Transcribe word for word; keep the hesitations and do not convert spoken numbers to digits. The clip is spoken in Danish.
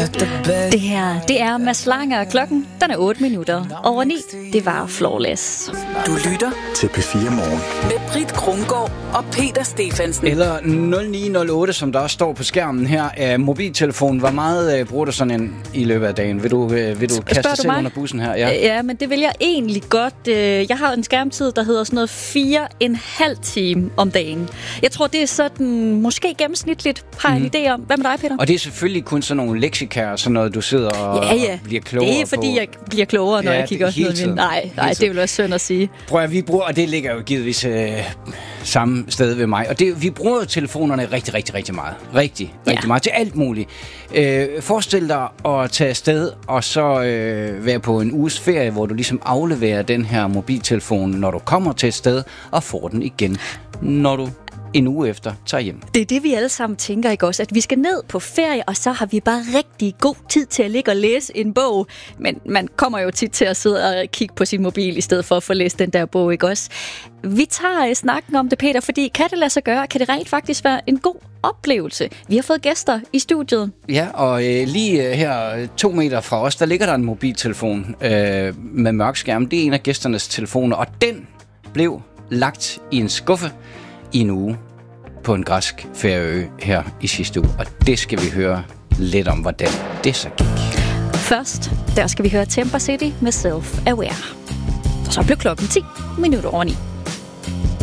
Det her, det er Mads Langer. Klokken, den er otte minutter over ni. Det var Flawless. Du lytter til P fire Morgen med Britt Krumgaard og Peter Stefansen. Eller nul ni nul otte, som der også står på skærmen her. Uh, mobiltelefonen, hvor meget uh, bruger du sådan en i løbet af dagen? Vil du, uh, vil du kaste dig selv under bussen her? Ja. ja, men det vil jeg egentlig godt. Uh, jeg har en skærmtid, der hedder sådan noget fire en halv time om dagen. Jeg tror, det er sådan, måske gennemsnitligt, har jeg mm. en idé om. Hvad med dig, Peter? Og det er selvfølgelig kun sådan nogle leksika og sådan noget, du sidder og, ja, ja. og bliver klogere på. Det er fordi, på. jeg bliver klogere, når ja, jeg kigger også noget min. Nej, nej, det vil være synd at sige. Prøv at vi bruger, og det ligger jo givetvis øh, samme sted ved mig. Og det, vi bruger jo telefonerne rigtig, rigtig, rigtig meget. Rigtig, ja. rigtig meget til alt muligt. Øh, forestil dig at tage afsted og så øh, være på en uges ferie, hvor du ligesom afleverer den her mobiltelefon, når du kommer til et sted, og får den igen, når du en uge efter tager hjem. Det er det, vi alle sammen tænker, ikke også? At vi skal ned på ferie, og så har vi bare rigtig god tid til at ligge og læse en bog. Men man kommer jo tit til at sidde og kigge på sin mobil, i stedet for at få læst den der bog, ikke også? Vi tager snakken om det, Peter, fordi kan det lade sig gøre? Kan det rent faktisk være en god oplevelse? Vi har fået gæster i studiet. Ja, og øh, lige øh, her to meter fra os, der ligger der en mobiltelefon øh, med mørk skærm. Det er en af gæsternes telefoner, og den blev lagt i en skuffe i en uge på en græsk ferieø her i sidste uge. Og det skal vi høre lidt om, hvordan det så gik. Først, der skal vi høre Temper City med Self Aware. Og så blev klokken ti minutter over ni.